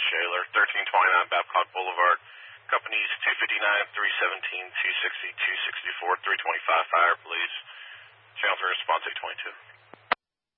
Shaler, 1329 Babcock Boulevard. Companies 259, 317, 260, 264, 325 fire, please. Channel 3 response 822.